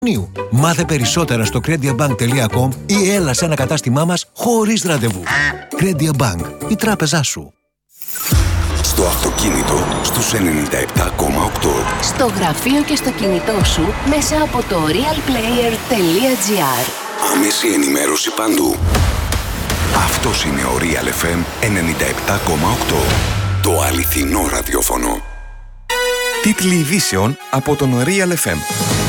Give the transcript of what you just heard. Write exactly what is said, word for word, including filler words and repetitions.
Μάθε περισσότερα στο crediabank τελεία com ή έλα σε ένα κατάστημά μας χωρίς ραντεβού. Credia Bank, η τράπεζά σου. Στο αυτοκίνητο στους ενενήντα επτά κόμμα οκτώ. Στο γραφείο και στο κινητό σου μέσα από το realplayer τελεία gr. Άμεση ενημέρωση παντού. Αυτός είναι ο Real εφ εμ ενενήντα επτά κόμμα οκτώ. Το αληθινό ραδιόφωνο. Τίτλοι ειδήσεων από τον Real εφ εμ.